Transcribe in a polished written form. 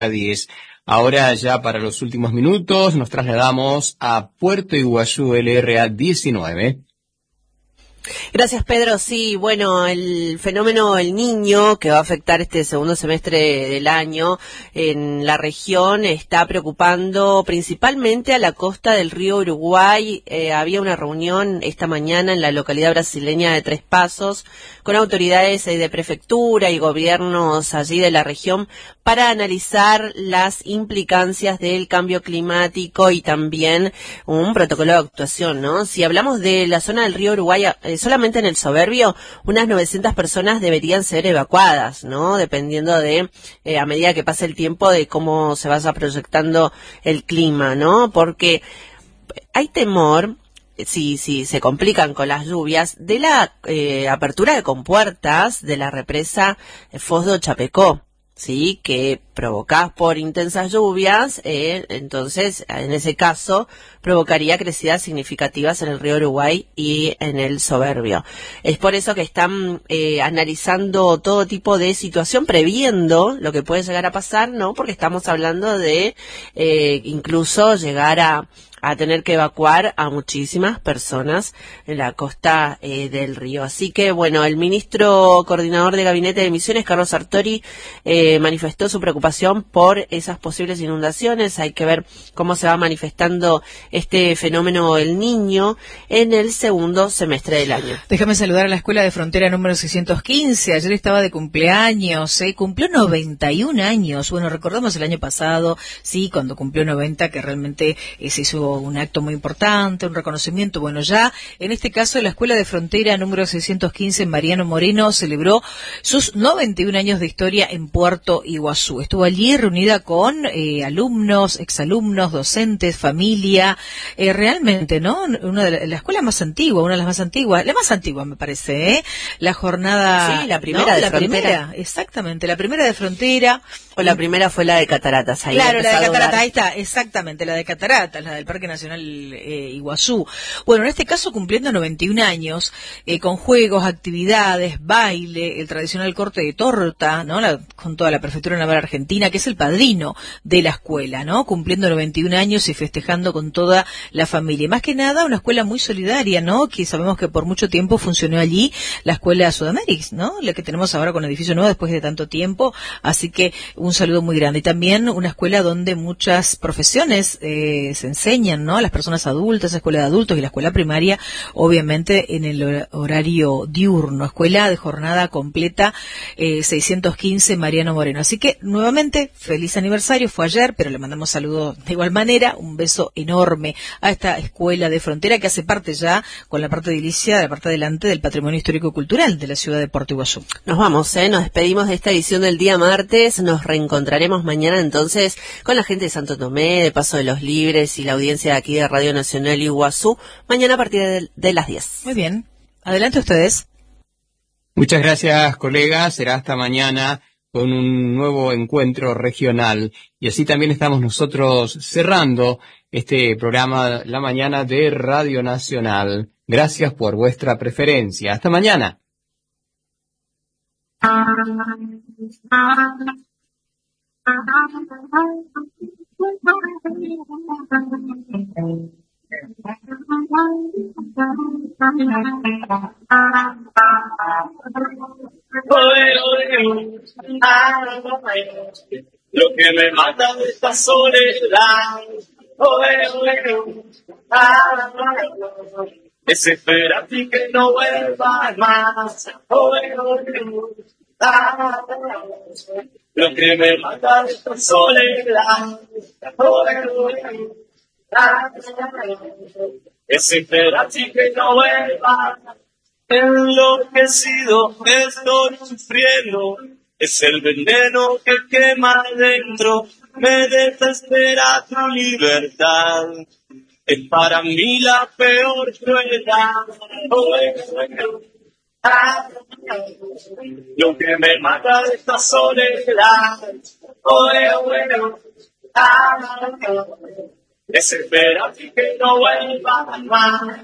10. Ahora ya para los últimos minutos nos trasladamos a Puerto Iguazú, LRA 19. Gracias, Pedro. Sí, bueno, el fenómeno El Niño, que va a afectar este segundo semestre del año en la región, está preocupando principalmente a la costa del río Uruguay. Había una reunión esta mañana en la localidad brasileña de Tres Pasos con autoridades de prefectura y gobiernos allí de la región para analizar las implicancias del cambio climático y también un protocolo de actuación, ¿no? Si hablamos de la zona del río Uruguay, solamente en el Soberbio, unas 900 personas deberían ser evacuadas, ¿no? Dependiendo de, a medida que pase el tiempo, de cómo se vaya proyectando el clima, ¿no? Porque hay temor, si se complican con las lluvias, de la apertura de compuertas de la represa Foz do Chapecó, ¿sí? Que provocadas por intensas lluvias, entonces en ese caso provocaría crecidas significativas en el río Uruguay y en el Soberbio. Es por eso que están analizando todo tipo de situación, previendo lo que puede llegar a pasar, ¿no? Porque estamos hablando de incluso llegar a tener que evacuar a muchísimas personas en la costa del río. Así que, bueno, el ministro coordinador de Gabinete de Misiones, Carlos Sartori, manifestó su preocupación por esas posibles inundaciones. Hay que ver cómo se va manifestando este fenómeno El Niño en el segundo semestre del año. Déjame saludar a la Escuela de Frontera número 615. Ayer estaba de cumpleaños, cumplió 91 años. Bueno, recordamos el año pasado, sí, cuando cumplió 90, que realmente se hizo un acto muy importante, un reconocimiento. Bueno, ya en este caso la Escuela de Frontera número 615 Mariano Moreno celebró sus 91 años de historia en Puerto Iguazú. Estuvo allí reunida con alumnos, exalumnos, docentes, familia, realmente, ¿no? Una de la escuela más antigua, una de las más antiguas, la más antigua me parece, la jornada... Sí, la primera, ¿no? De la Frontera. Primera, exactamente, la primera de Frontera. O la primera fue la de Cataratas. Ahí claro, la de Cataratas, ahí está, exactamente, la de Cataratas, la del Parque Nacional Iguazú. Bueno, en este caso cumpliendo 91 años, con juegos, actividades, baile, el tradicional corte de torta, ¿no? Con toda la Prefectura Naval Argentina, que es el padrino de la escuela, ¿no? Cumpliendo 91 años y festejando con toda la familia. Y más que nada, una escuela muy solidaria, ¿no? Que sabemos que por mucho tiempo funcionó allí la Escuela Sudamérica, ¿no? La que tenemos ahora con edificio nuevo después de tanto tiempo. Así que un saludo muy grande. Y también una escuela donde muchas profesiones se enseñan, ¿no? A las personas adultas, la escuela de adultos y la escuela primaria, obviamente en el horario diurno. Escuela de jornada completa 615 Mariano Moreno. Así que, nuevamente, feliz aniversario. Fue ayer, pero le mandamos saludos de igual manera. Un beso enorme a esta Escuela de Frontera que hace parte ya, con la parte edilicia, de la parte adelante del patrimonio histórico-cultural de la ciudad de Puerto Iguazú. Nos vamos, nos despedimos de esta edición del día martes. Nos reencontraremos mañana entonces con la gente de Santo Tomé, de Paso de los Libres y la audiencia de aquí de Radio Nacional Iguazú, mañana a partir de las 10. Muy bien. Adelante ustedes. Muchas gracias, colegas. Será hasta mañana con un nuevo encuentro regional. Y así también estamos nosotros cerrando este programa La Mañana de Radio Nacional. Gracias por vuestra preferencia. Hasta mañana. Lo que me mata de esta soledad, es esperar que no vuelvas más. Lo que me mata de esta soledad, es esperar que no vuelvas. Enloquecido estoy sufriendo, es el veneno que quema dentro, me desespera tu libertad, es para mí la peor crueldad. Lo que me mata de esta soledad, es esperar que no vuelva más.